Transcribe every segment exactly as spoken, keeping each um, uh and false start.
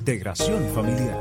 Integración Familiar.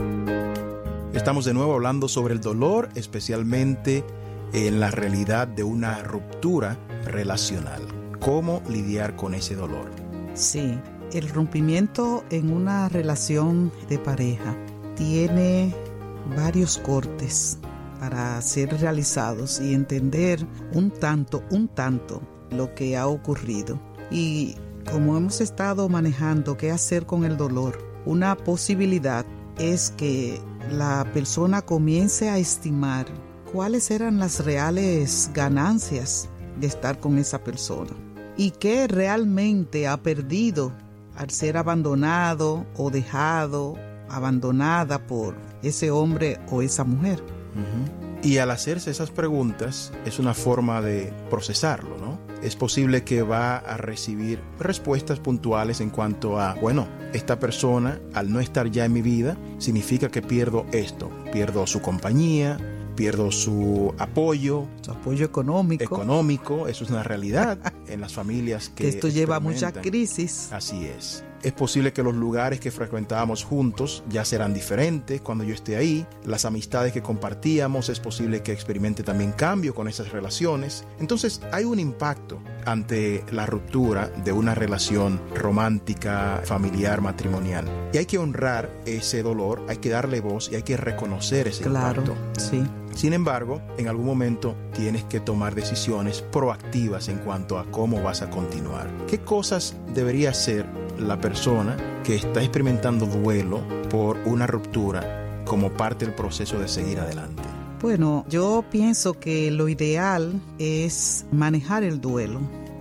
Estamos de nuevo hablando sobre el dolor, especialmente en la realidad de una ruptura relacional. ¿Cómo lidiar con ese dolor? Sí, el rompimiento en una relación de pareja tiene varios cortes para ser realizados y entender un tanto, un tanto lo que ha ocurrido. Y como hemos estado manejando qué hacer con el dolor, una posibilidad es que la persona comience a estimar cuáles eran las reales ganancias de estar con esa persona y qué realmente ha perdido al ser abandonado o dejado, abandonada por ese hombre o esa mujer. Uh-huh. Y al hacerse esas preguntas es una forma de procesarlo, ¿no? Es posible que va a recibir respuestas puntuales en cuanto a, bueno, esta persona al no estar ya en mi vida significa que pierdo esto, pierdo su compañía, pierdo su apoyo. Su apoyo económico. Económico, eso es una realidad en las familias que, que esto lleva a muchas crisis. Así es. Es posible que los lugares que frecuentábamos juntos ya serán diferentes cuando yo esté ahí. Las amistades que compartíamos, es posible que experimente también cambio con esas relaciones. Entonces hay un impacto ante la ruptura de una relación romántica, familiar, matrimonial. Y hay que honrar ese dolor, hay que darle voz y hay que reconocer ese claro, impacto. Sí. Sin embargo, en algún momento tienes que tomar decisiones proactivas en cuanto a cómo vas a continuar. ¿Qué cosas debería hacer la persona que está experimentando duelo por una ruptura como parte del proceso de seguir adelante? Bueno, yo pienso que lo ideal es manejar el duelo,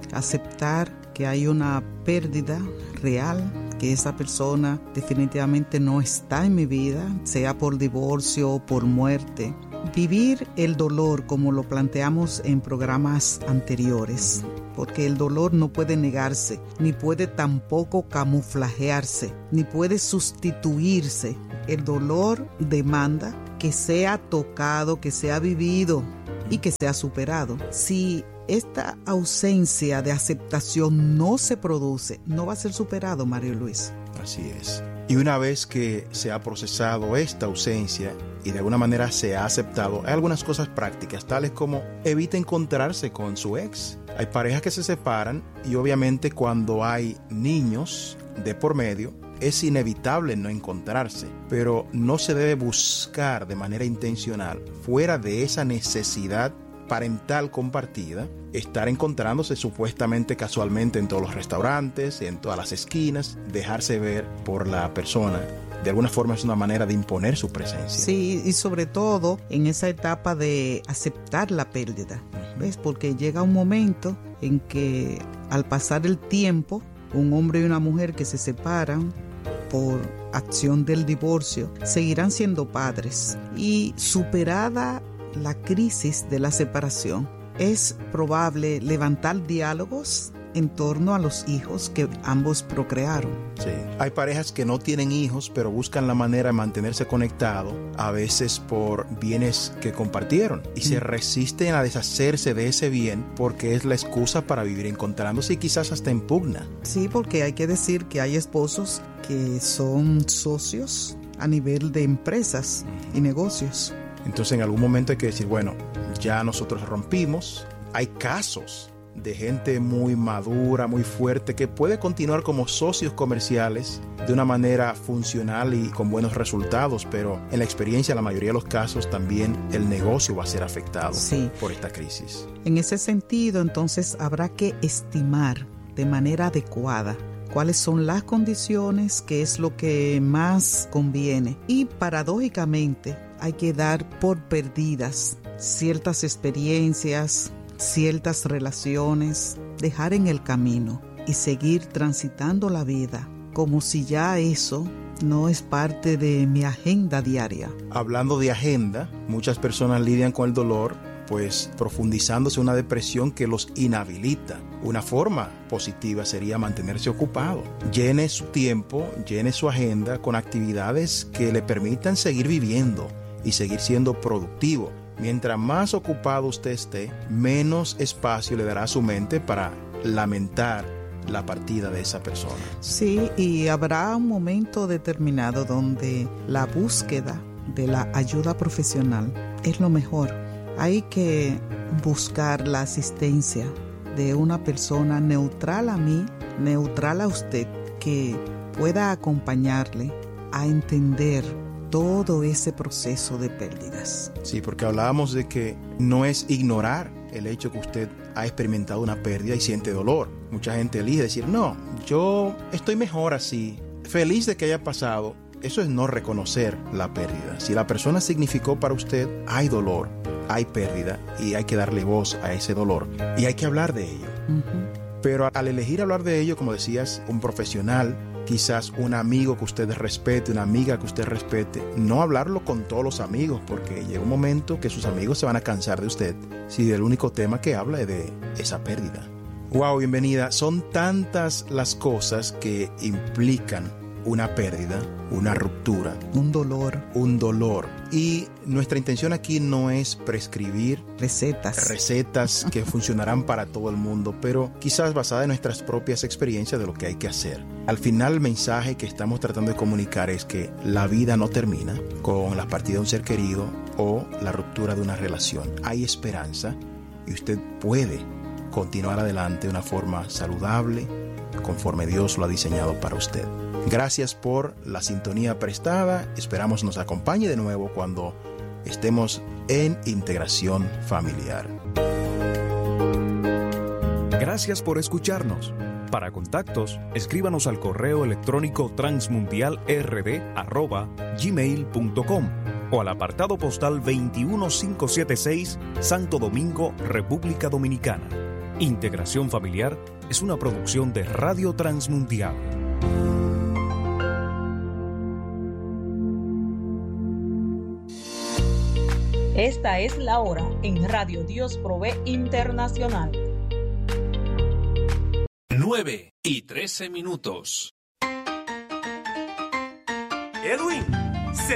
aceptar que hay una pérdida real, que esa persona definitivamente no está en mi vida, sea por divorcio o por muerte. Vivir el dolor como lo planteamos en programas anteriores, porque el dolor no puede negarse, ni puede tampoco camuflajearse, ni puede sustituirse. El dolor demanda que sea tocado, que sea vivido y que sea superado. Si esta ausencia de aceptación no se produce, no va a ser superado, Mario Luis. Así es. Y una vez que se ha procesado esta ausencia y de alguna manera se ha aceptado, hay algunas cosas prácticas, tales como evita encontrarse con su ex. Hay parejas que se separan y obviamente cuando hay niños de por medio, es inevitable no encontrarse, pero no se debe buscar de manera intencional, fuera de esa necesidad parental compartida, estar encontrándose supuestamente casualmente en todos los restaurantes, en todas las esquinas, dejarse ver por la persona. De alguna forma es una manera de imponer su presencia. Sí, y sobre todo en esa etapa de aceptar la pérdida, ¿ves? Porque llega un momento en que al pasar el tiempo, un hombre y una mujer que se separan por acción del divorcio, seguirán siendo padres. Y superada la crisis de la separación, es probable levantar diálogos en torno a los hijos que ambos procrearon. Sí. Hay parejas que no tienen hijos, pero buscan la manera de mantenerse conectados, a veces por bienes que compartieron, y mm. se resisten a deshacerse de ese bien porque es la excusa para vivir encontrándose y quizás hasta en pugna. Sí, porque hay que decir que hay esposos que son socios a nivel de empresas mm. y negocios. Entonces en algún momento hay que decir, bueno, ya nosotros rompimos. Hay casos de gente muy madura, muy fuerte, que puede continuar como socios comerciales de una manera funcional y con buenos resultados, pero en la experiencia, en la mayoría de los casos, también el negocio va a ser afectado sí. por esta crisis. En ese sentido, entonces, habrá que estimar de manera adecuada cuáles son las condiciones, qué es lo que más conviene. Y paradójicamente, hay que dar por perdidas ciertas experiencias, ciertas relaciones, dejar en el camino y seguir transitando la vida como si ya eso no es parte de mi agenda diaria. Hablando de agenda, muchas personas lidian con el dolor, pues profundizándose en una depresión que los inhabilita. Una forma positiva sería mantenerse ocupado. Llene su tiempo, llene su agenda con actividades que le permitan seguir viviendo y seguir siendo productivo. Mientras más ocupado usted esté, menos espacio le dará a su mente para lamentar la partida de esa persona. Sí, y habrá un momento determinado donde la búsqueda de la ayuda profesional es lo mejor. Hay que buscar la asistencia de una persona neutral a mí, neutral a usted, que pueda acompañarle a entender todo ese proceso de pérdidas. Sí, porque hablábamos de que no es ignorar el hecho que usted ha experimentado una pérdida y siente dolor. Mucha gente elige decir, no, yo estoy mejor así, feliz de que haya pasado. Eso es no reconocer la pérdida. Si la persona significó para usted, hay dolor, hay pérdida y hay que darle voz a ese dolor y hay que hablar de ello. Uh-huh. Pero al elegir hablar de ello, como decías, un profesional, quizás un amigo que usted respete, una amiga que usted respete, no hablarlo con todos los amigos, porque llega un momento que sus amigos se van a cansar de usted si el único tema que habla es de esa pérdida. Wow, bienvenida. Son tantas las cosas que implican una pérdida, una ruptura, un dolor, un dolor. Y nuestra intención aquí no es prescribir recetas, recetas que funcionarán para todo el mundo, pero quizás basada en nuestras propias experiencias de lo que hay que hacer. Al final, el mensaje que estamos tratando de comunicar es que la vida no termina con la partida de un ser querido o la ruptura de una relación. Hay esperanza y usted puede continuar adelante de una forma saludable, conforme Dios lo ha diseñado para usted. Gracias por la sintonía prestada. Esperamos nos acompañe de nuevo cuando estemos en Integración Familiar. Gracias por escucharnos. Para contactos, escríbanos al correo electrónico transmundialrd arroba gmail punto com o al apartado postal veintiuno mil quinientos setenta y seis, Santo Domingo, República Dominicana. Integración Familiar es una producción de Radio Transmundial. Esta es la hora en Radio Dios Provee Internacional. nueve y trece minutos. Edwin,